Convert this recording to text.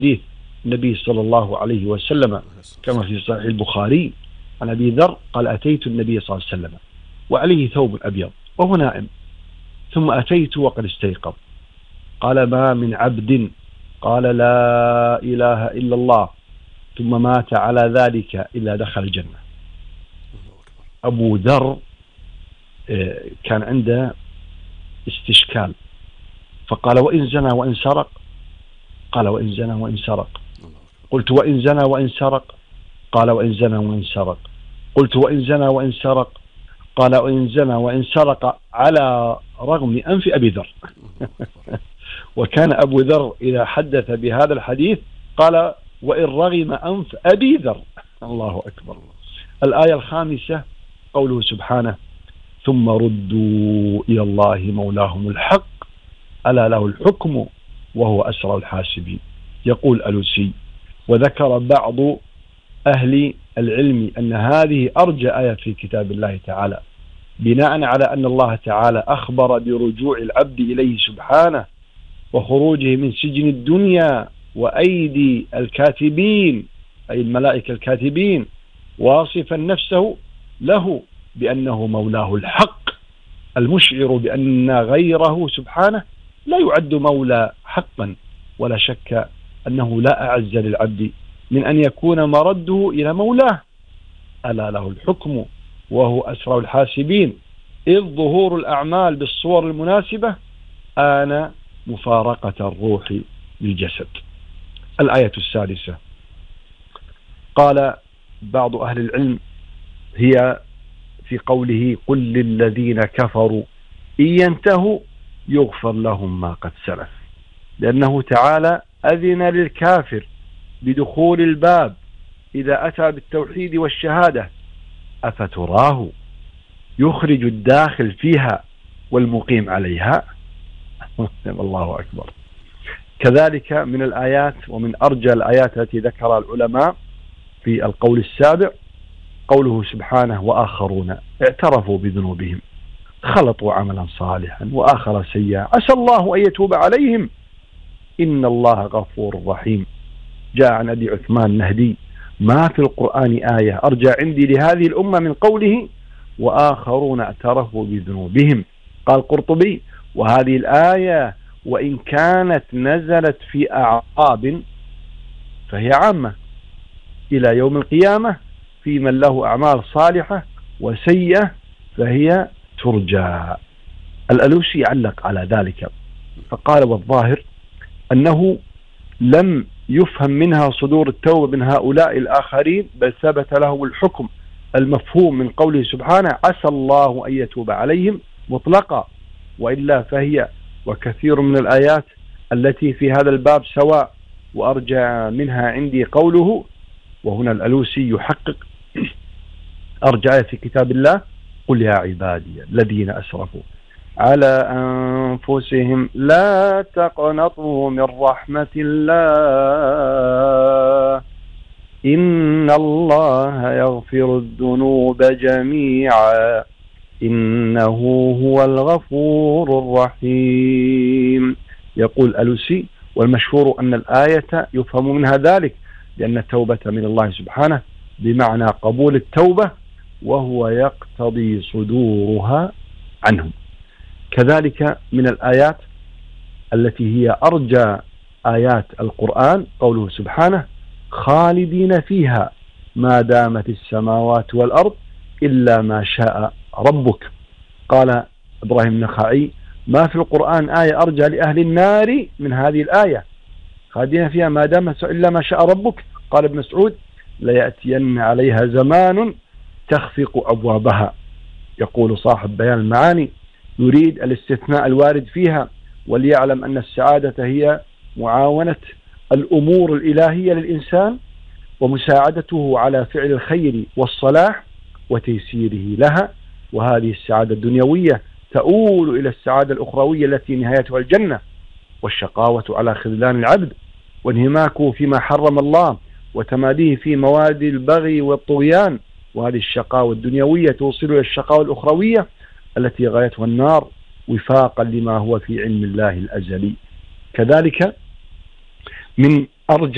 حديث النبي صلى الله عليه وسلم كما في صحيح البخاري عن أبي ذر قال: أتيت النبي صلى الله عليه وسلم وعليه ثوب أبيض وهو نائم، ثم أتيت وقد استيقظ. قال: ما من عبد قال لا إله إلا الله ثم مات على ذلك إلا دخل الجنة. أبو ذر كان عنده استشكال، فقال: وإن زنى وإن سرق؟ قال: وإن زنى وإن سرق. قلت: وإن زنى وإن سرق؟ قال: وإن زنى وإن سرق. قلت: وإن زنى وإن سرق؟ قال: وإن زنى وإن سرق على رغم أنف أبي ذر. وكان أبو ذر إذا حدث بهذا الحديث قال: وإن رغم أنف أبي ذر. الله أكبر. الآية الخامسة قوله سبحانه: ثم ردوا إلى الله مولاهم الحق ألا له الحكم وهو أسرع الحاسبين. يقول ألوسي: وذكر بعض أهل العلم أن هذه أرجى آية في كتاب الله تعالى، بناء على أن الله تعالى أخبر برجوع العبد إليه سبحانه وخروجه من سجن الدنيا وأيدي الكاتبين أي الملائكة الكاتبين، واصفا نفسه له بأنه مولاه الحق، المشعر بأن غيره سبحانه لا يعد مولى حقا، ولا شك أنه لا أعز للعبد من أن يكون مرده إلى مولاه ألا له الحكم وهو أسرع الحاسبين، إذ ظهور الأعمال بالصور المناسبة آن مفارقة الروح للجسد. الآية السادسة قال بعض أهل العلم هي في قوله: قل للذين كفروا إن ينتهوا يغفر لهم ما قد سلف، لأنه تعالى أذن للكافر بدخول الباب إذا أتى بالتوحيد والشهادة، أفتراه يخرج الداخل فيها والمقيم عليها. الله أكبر. كذلك من الآيات ومن أرجى الآيات التي ذكرها العلماء في القول السابع قوله سبحانه: وآخرون اعترفوا بذنوبهم خلطوا عملا صالحا وآخر سيئا عسى الله أن يتوب عليهم إن الله غفور رحيم. جاء عن أبي عثمان النهدي: ما في القرآن آية أرجى عندي لهذه الأمة من قوله وآخرون اعترفوا بذنوبهم. قال القرطبي: وهذه الآية وإن كانت نزلت في أعقاب فهي عامة إلى يوم القيامة في من له أعمال صالحة وسيئة فهي ترجى. الألوسي علق على ذلك فقال: والظاهر أنه لم يفهم منها صدور التوبة من هؤلاء الآخرين، بل ثبت لهم الحكم المفهوم من قوله سبحانه: عسى الله أن يتوب عليهم مطلقا، وإلا فهي وكثير من الآيات التي في هذا الباب سواء. وأرجى منها عندي قوله، وهنا الألوسي يحقق: أرجع في كتاب الله: قل يا عبادي الذين أسرفوا على أنفسهم لا تقنطوا من رحمة الله إن الله يغفر الذنوب جميعا إنه هو الغفور الرحيم. يقول ألوسي: والمشهور أن الآية يفهم منها ذلك، لأن التوبة من الله سبحانه بمعنى قبول التوبة، وهو يقتضي صدورها عنهم. كذلك من الآيات التي هي أرجى آيات القرآن قوله سبحانه: خالدين فيها ما دامت السماوات والأرض إلا ما شاء ربك. قال إبراهيم النخعي: ما في القرآن آية أرجى لأهل النار من هذه الآية، خالدين فيها ما دامت إلا ما شاء ربك. قال ابن مسعود: ليأتين عليها زمان تخفق أبوابها. يقول صاحب بيان المعاني: يريد الاستثناء الوارد فيها، وليعلم أن السعادة هي معاونة الأمور الإلهية للإنسان ومساعدته على فعل الخير والصلاح وتيسيره لها، وهذه السعادة الدنيوية تؤول إلى السعادة الأخروية التي نهايتها الجنة، والشقاوة على خذلان العبد وانهماكه فيما حرم الله وتماديه في مواد البغي والطغيان، وهذه الشقاوة الدنيوية توصل إلى الشقاوة الأخروية التي غايتها النار وفاقا لما هو في علم الله الأزلي. كذلك من أرجى